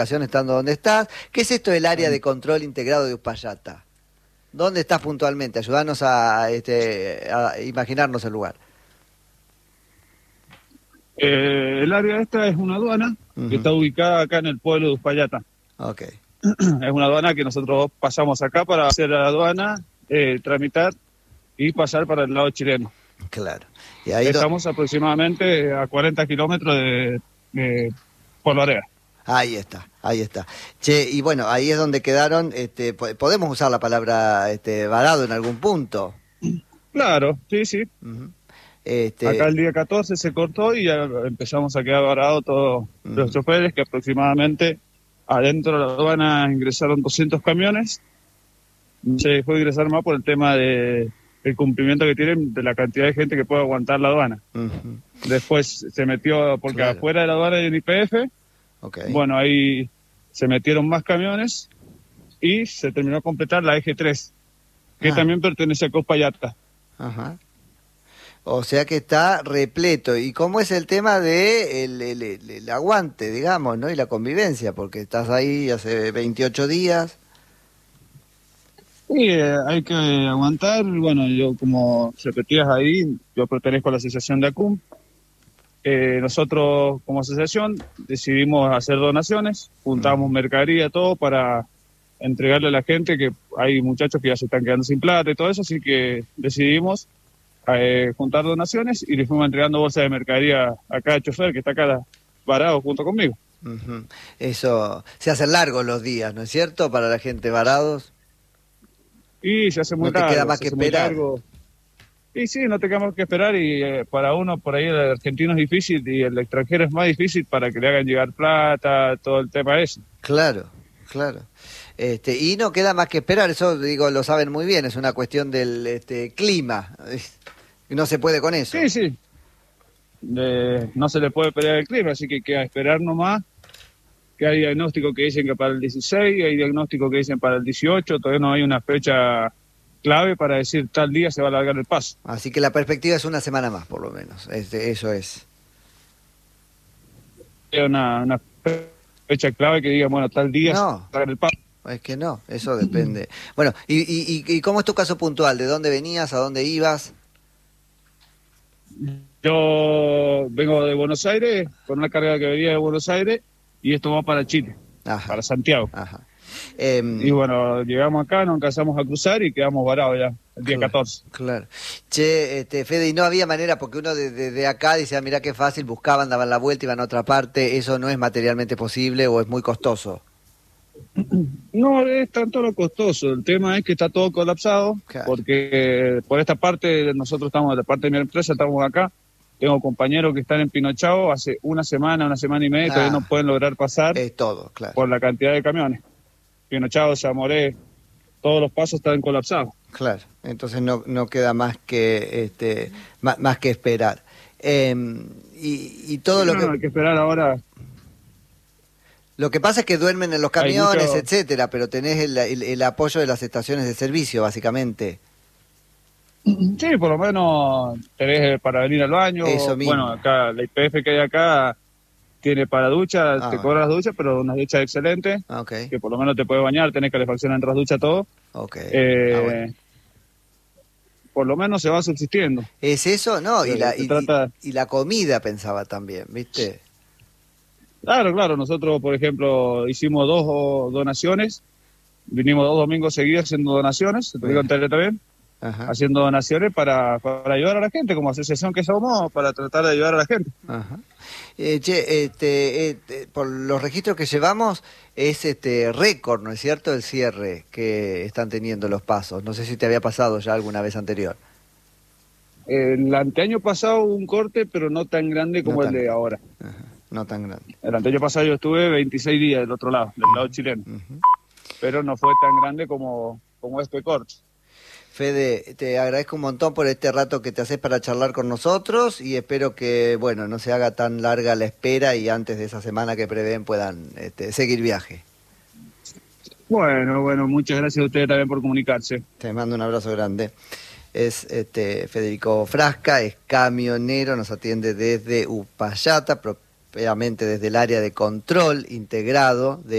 estando donde estás. ¿Qué es esto del área de control integrado de Uspallata? ¿Dónde estás puntualmente? Ayúdanos a imaginarnos el lugar. El área esta es una aduana que está ubicada acá en el pueblo de Uspallata. Ok. Es una aduana que nosotros pasamos acá para hacer la aduana, tramitar y pasar para el lado chileno. Claro. Y ahí estamos aproximadamente a 40 kilómetros de Polvareda. Ahí está, ahí está. Che, y bueno, ahí es donde quedaron, podemos usar la palabra varado en algún punto. Claro, sí, sí. Uh-huh. Acá el día 14 se cortó y ya empezamos a quedar varados todos los choferes, que aproximadamente adentro de la aduana ingresaron 200 camiones. Se dejó de ingresar más por el tema de el cumplimiento que tienen de la cantidad de gente que puede aguantar la aduana. Uh-huh. Después se metió, porque afuera de la aduana hay un YPF. Okay. Bueno, ahí se metieron más camiones y se terminó de completar la Eje 3, que también pertenece a Uspallata. Ajá. O sea que está repleto. ¿Y cómo es el tema de el aguante, digamos, ¿no? Y la convivencia, porque estás ahí hace 28 días. Sí, hay que aguantar. Bueno, yo, como repetías ahí, yo pertenezco a la asociación de ACUM. Nosotros como asociación decidimos hacer donaciones, juntamos mercadería, todo para entregarle a la gente, que hay muchachos que ya se están quedando sin plata y todo eso, así que decidimos juntar donaciones y le fuimos entregando bolsas de mercadería a cada chofer que está acá varado junto conmigo. Uh-huh. Eso, se hacen largos los días, ¿no es cierto? Para la gente varados. Y se hace muy largo. No te queda más que esperar. Y sí, no te queda más que esperar, y para uno por ahí el argentino es difícil y el extranjero es más difícil para que le hagan llegar plata, todo el tema ese. Claro, claro. Y no queda más que esperar, eso digo, lo saben muy bien, es una cuestión del clima, no se puede con eso. Sí, sí, no se le puede pelear el clima, así que queda esperar nomás, que hay diagnósticos que dicen que para el 16, hay diagnósticos que dicen para el 18, todavía no hay una fecha clave para decir tal día se va a alargar el paso. Así que la perspectiva es una semana más, por lo menos. Eso es. Una fecha clave que diga, bueno, tal día se va a alargar el paso. Es que no, eso depende. Bueno, ¿y cómo es tu caso puntual? ¿De dónde venías? ¿A dónde ibas? Yo vengo de Buenos Aires, con una carga que venía de Buenos Aires, y esto va para Chile, para Santiago. Ajá. Y bueno, llegamos acá, nos alcanzamos a cruzar y quedamos varados ya, el día 14. Claro. Che, Fede, y no había manera, porque uno de acá dice, mirá qué fácil, buscaban, daban la vuelta, iban a otra parte, ¿eso no es materialmente posible o es muy costoso? No es tanto lo costoso, el tema es que está todo colapsado, porque por esta parte, nosotros estamos, de parte de mi empresa, estamos acá, tengo compañeros que están en Pinochao hace una semana y media, y todavía no pueden lograr pasar todo, claro, por la cantidad de camiones. Pinochao, Zamoré, todos los pasos están colapsados. Claro, entonces no queda más que más que esperar. Y todo lo que hay que esperar ahora. Lo que pasa es que duermen en los camiones, etcétera, pero tenés el apoyo de las estaciones de servicio, básicamente. Sí, por lo menos tenés para venir al baño. Eso mismo. Bueno, acá la YPF que hay acá tiene para ducha, te cobra las duchas, pero unas duchas excelentes, que por lo menos te puedes bañar, tenés calefacción entre las duchas, todo. Bueno. Por lo menos se va subsistiendo. ¿Es eso? No, y la comida pensaba también, ¿viste? Claro, nosotros, por ejemplo, hicimos 2 donaciones, vinimos 2 domingos seguidos haciendo donaciones, te digo en tele también, haciendo donaciones para ayudar a la gente, como asociación que somos, para tratar de ayudar a la gente. Ajá. Por los registros que llevamos, es récord, ¿no es cierto?, el cierre que están teniendo los pasos. No sé si te había pasado ya alguna vez anterior. El anteaño pasado hubo un corte, pero no tan grande como el de ahora. Ajá. No tan grande. El anteaño pasado yo estuve 26 días del otro lado, del lado chileno. Pero no fue tan grande como este corte. Fede, te agradezco un montón por este rato que te haces para charlar con nosotros y espero que, bueno, no se haga tan larga la espera y antes de esa semana que prevén puedan seguir viaje. Bueno, muchas gracias a ustedes también por comunicarse. Te mando un abrazo grande. Es Federico Frasca, es camionero, nos atiende desde Uspallata, obviamente desde el área de control integrado de